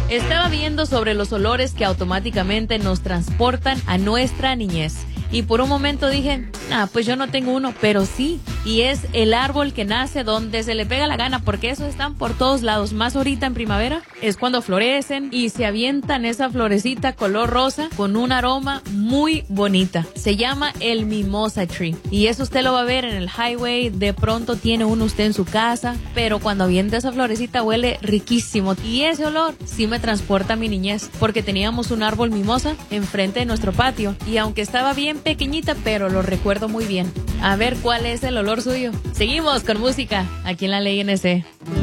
Estaba viendo sobre los olores que automáticamente nos transportan a nuestra niñez. Y por un momento dije, pues yo no tengo uno, pero sí. Y es el árbol que nace donde se le pega la gana, porque esos están por todos lados. Más ahorita en primavera es cuando florecen y se avientan esa florecita color rosa con un aroma muy bonita. Se llama el mimosa tree. Y eso usted lo va a ver en el highway. De pronto tiene uno usted en su casa, pero cuando avienta esa florecita huele riquísimo. Y ese olor sí me transporta a mi niñez, porque teníamos un árbol mimosa enfrente de nuestro patio. Y aunque estaba bien pequeñita, pero lo recuerdo muy bien. A ver cuál es el olor suyo. Seguimos con música aquí en La Ley NC.